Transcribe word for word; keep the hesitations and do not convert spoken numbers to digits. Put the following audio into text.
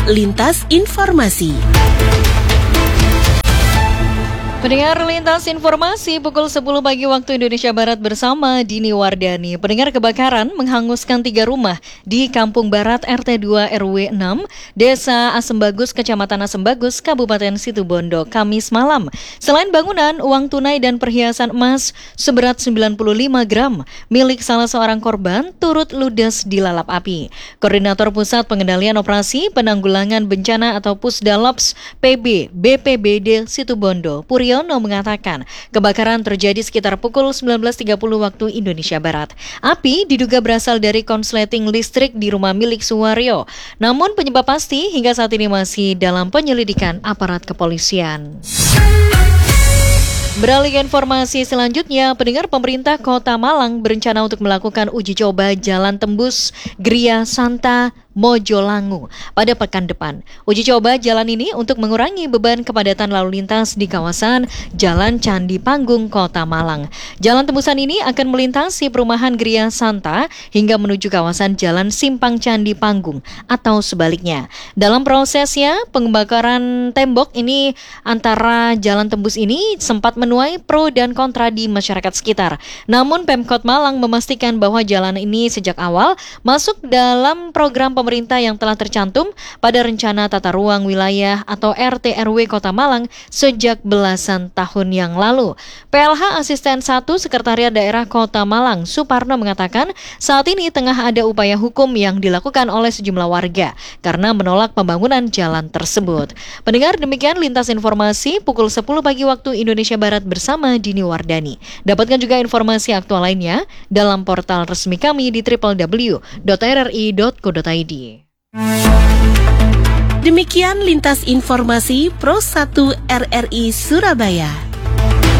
Lintas Informasi. Pendengar Lintas Informasi pukul sepuluh pagi waktu Indonesia Barat bersama Dini Wardani. Pendengar, kebakaran menghanguskan tiga rumah di Kampung Barat R T dua R W enam, Desa Asembagus, Kecamatan Asembagus, Kabupaten Situbondo, Kamis malam. Selain bangunan, uang tunai dan perhiasan emas seberat sembilan puluh lima gram milik salah seorang korban turut ludes dilalap api. Koordinator Pusat Pengendalian Operasi Penanggulangan Bencana atau Pusdalops P B B P B D Situbondo, Puryo mengatakan kebakaran terjadi sekitar pukul sembilan belas tiga puluh waktu Indonesia Barat. Api diduga berasal dari konsleting listrik di rumah milik Suwaryo. Namun penyebab pasti hingga saat ini masih dalam penyelidikan aparat kepolisian. Beralih ke informasi selanjutnya, pendengar, pemerintah Kota Malang berencana untuk melakukan uji coba jalan tembus Gria Santa Mojolangu pada pekan depan. Uji coba jalan ini untuk mengurangi beban kepadatan lalu lintas di kawasan Jalan Candi Panggung, Kota Malang. Jalan tembusan ini akan melintasi perumahan Gria Santa hingga menuju kawasan Jalan Simpang Candi Panggung atau sebaliknya. Dalam prosesnya, pembakaran tembok ini antara jalan tembus ini sempat menuai pro dan kontra di masyarakat sekitar. Namun Pemkot Malang memastikan bahwa jalan ini sejak awal masuk dalam program pemerintah pemerintah yang telah tercantum pada Rencana Tata Ruang Wilayah atau R T R W Kota Malang sejak belasan tahun yang lalu. P L H Asisten satu Sekretariat Daerah Kota Malang, Suparno, mengatakan saat ini tengah ada upaya hukum yang dilakukan oleh sejumlah warga karena menolak pembangunan jalan tersebut. Pendengar, demikian Lintas Informasi pukul sepuluh pagi waktu Indonesia Barat bersama Dini Wardani. Dapatkan juga informasi aktual lainnya dalam portal resmi kami di w w w dot r r i dot co dot i d. Demikian Lintas Informasi Pro satu R R I Surabaya.